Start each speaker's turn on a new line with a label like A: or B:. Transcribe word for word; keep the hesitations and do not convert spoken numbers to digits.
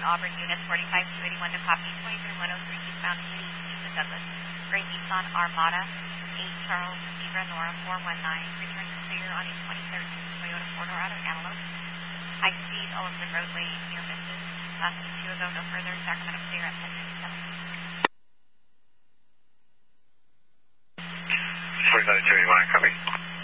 A: Auburn, units forty-five two eighty-one to copy, twenty-three one oh three eastbound eighty-two to Douglas. Gray Nissan Armada, eight Charles Zebra Nora four one nine, return to clear on a twenty thirteen Toyota four-door out of Antelope. High speed, all of the roadway near misses. Last two ago, no further, Sacramento clear at ten fifty-seven.
B: forty-nine two eighty-one, copy.